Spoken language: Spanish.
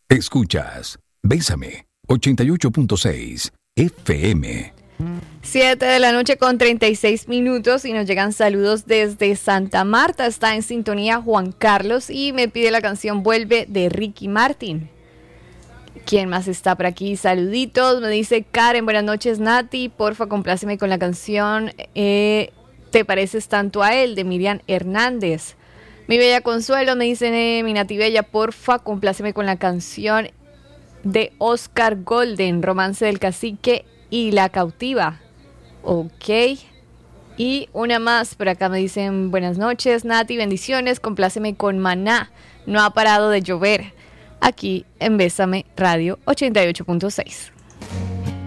Escuchas Bésame 88.6 FM. 7 de la noche con 36 minutos y nos llegan saludos desde Santa Marta. Está en sintonía Juan Carlos y me pide la canción Vuelve de Ricky Martin. ¿Quién más está por aquí? Saluditos. Me dice Karen, buenas noches Nati. Porfa, compláceme con la canción Te pareces tanto a él de Miriam Hernández. Mi bella Consuelo me dice mi Nati Bella, porfa, compláceme con la canción de Oscar Golden, Romance del Cacique y La Cautiva. Ok. Y una más, por acá me dicen buenas noches Nati, bendiciones, compláceme con Maná, no ha parado de llover, aquí en Bésame Radio 88.6.